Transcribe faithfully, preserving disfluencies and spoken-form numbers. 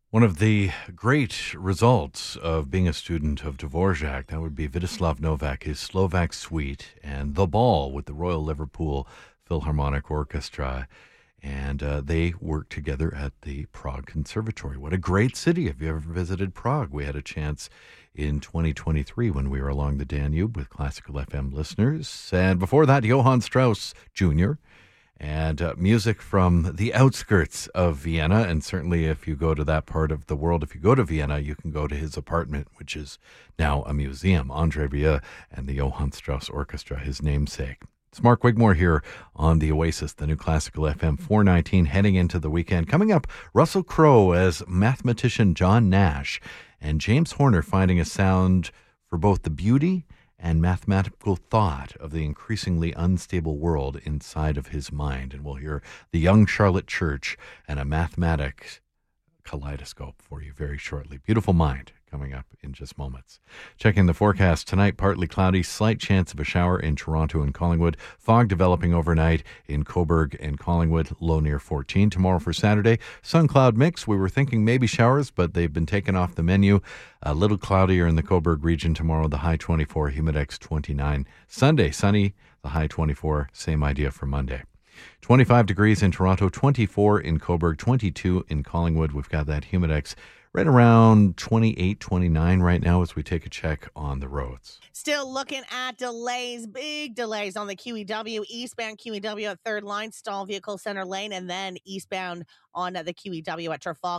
One of the great results of being a student of Dvorak, that would be Vidislav Novak, his Slovak Suite, and The Ball with the Royal Liverpool Philharmonic Orchestra. And uh, they worked together at the Prague Conservatory. What a great city. Have you ever visited Prague? We had a chance in twenty twenty-three when we were along the Danube with Classical F M listeners. And before that, Johann Strauss Junior and uh, music from the outskirts of Vienna. And certainly if you go to that part of the world, if you go to Vienna, you can go to his apartment, which is now a museum. André Rieu and the Johann Strauss Orchestra, his namesake. It's Mark Wigmore here on the Oasis, the new Classical F M four nineteen, heading into the weekend. Coming up, Russell Crowe as mathematician John Nash, and James Horner finding a sound for both the beauty and mathematical thought of the increasingly unstable world inside of his mind. And we'll hear the young Charlotte Church and a mathematics kaleidoscope for you very shortly. Beautiful Mind coming up in just moments. Checking the forecast tonight, partly cloudy, slight chance of a shower in Toronto and Collingwood. Fog developing overnight in Cobourg and Collingwood, low near fourteen. Tomorrow for Saturday, sun cloud mix. We were thinking maybe showers, but they've been taken off the menu. A little cloudier in the Cobourg region tomorrow, the high twenty-four, humidex twenty-nine. Sunday, sunny, the high twenty-four. Same idea for Monday. twenty-five degrees in Toronto, twenty-four in Cobourg, twenty-two in Collingwood. We've got that humidex right around twenty-eight, twenty-nine right now as we take a check on the roads. Still looking at delays, big delays on the Q E W, eastbound Q E W at third line, stall vehicle center lane, and then eastbound on the Q E W at Trafalgar.